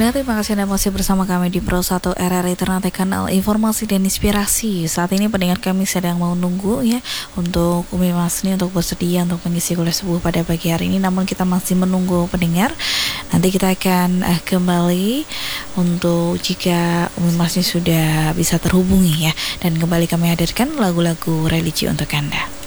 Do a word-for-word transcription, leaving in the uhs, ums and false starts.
Pendengar, terima kasih Anda masih bersama kami di Pro satu R R I Ternate, kanal informasi dan inspirasi. Saat ini pendengar kami sedang mau nunggu ya untuk Umi Masni untuk bersedia untuk mengisi kuliah subuh pada pagi hari ini. Namun kita masih menunggu pendengar. Nanti kita akan eh, kembali untuk jika Umi Masni sudah bisa terhubungi ya. Dan kembali kami hadirkan lagu-lagu religi untuk Anda.